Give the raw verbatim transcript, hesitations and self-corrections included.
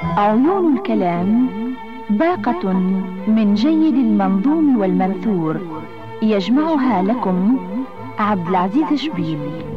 عيون الكلام باقة من جيد المنظوم والمنثور، يجمعها لكم عبد العزيز شبيل.